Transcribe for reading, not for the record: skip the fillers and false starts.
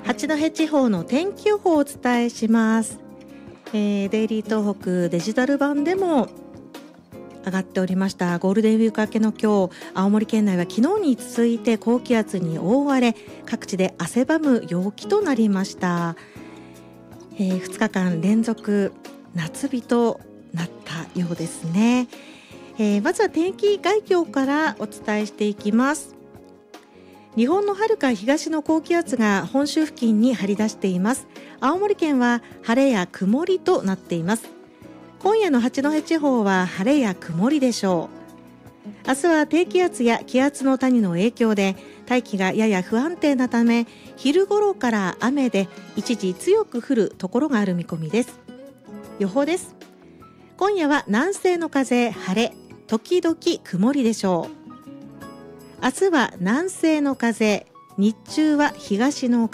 八戸地方の天気予報をお伝えします。デイリー東北デジタル版でも上がっておりましたゴールデンウィーク明けの今日、青森県内は昨日に続いて高気圧に覆われ、各地で汗ばむ陽気となりました。2日間連続夏日となったようですね。まずは天気概況からお伝えしていきます。日本の遥か東の高気圧が本州付近に張り出しています。青森県は晴れや曇りとなっています。今夜の八戸地方は晴れや曇りでしょう。明日は低気圧や気圧の谷の影響で大気がやや不安定なため、昼頃から雨で一時強く降るところがある見込みです。予報です。今夜は南西の風、晴れ時々曇りでしょう。明日は南西の風、日中は東の